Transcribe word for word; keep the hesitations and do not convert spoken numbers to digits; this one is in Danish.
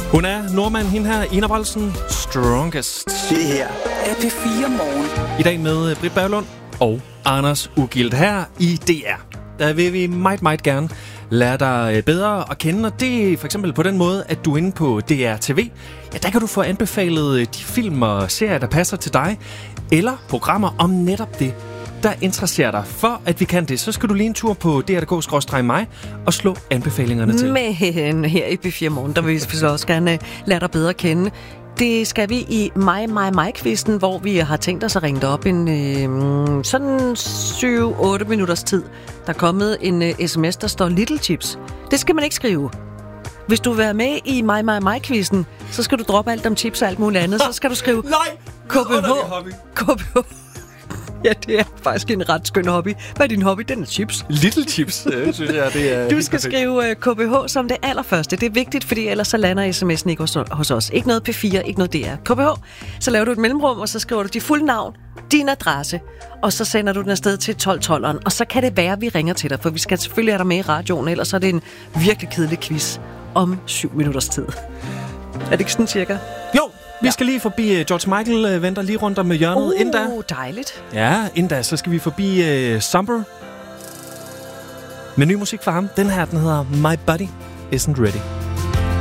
Hun er nordmand, hende her, Ina Wroldsen, Strongest. Det her er P fire Morgen. I dag med Britt Berglund og Anders Ugilt her i D R. Der vil vi meget, meget gerne lære dig bedre at kende, og det er for eksempel på den måde, at du er inde på D R T V. Ja, der kan du få anbefalet de film og serier, der passer til dig, eller programmer om netop det, der interesserer dig. For at vi kan det, så skal du lige en tur på D R punktum d k skråstreg mig og slå anbefalingerne til. Men her i P fire Morgen, der vil vi selvfølgelig også gerne lære dig bedre at kende. Det skal vi i mig, mig, mig-quizzen, hvor vi har tænkt os at ringe dig op en øh, sådan syv otte minutters tid. Der er kommet en øh, sms, der står Little Chips. Det skal man ikke skrive. Hvis du vil være med i mig, mig, mig-quizzen, så skal du droppe alt om chips og alt muligt andet. Så skal du skrive Nej! K B H. K B H. Ja, det er faktisk en ret skøn hobby. Hvad er din hobby? Den er chips. Little Chips, øh, synes jeg, det er. Du skal skrive uh, K B H som det allerførste. Det er vigtigt, fordi ellers så lander sms'en ikke hos, hos os. Ikke noget P fire, ikke noget D R. K B H. Så laver du et mellemrum, og så skriver du dit fulde navn, din adresse, og så sender du den afsted til tolv tolveren. Og så kan det være, at vi ringer til dig, for vi skal selvfølgelig have dig med i radioen, ellers er det en virkelig kedelig quiz om syv minutters tid. Er det ikke sådan cirka? Jo! Vi skal lige forbi uh, George Michael, uh, venter lige rundt om hjørnet. Uh, inden da, dejligt. ja, inden da, så skal vi forbi uh, Summer med ny musik fra ham. Den her, den hedder My Body Isn't Ready.